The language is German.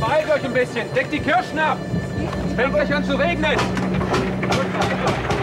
beeilt euch ein bisschen. Deckt die Kirschen ab. Es fängt gleich an zu regnen.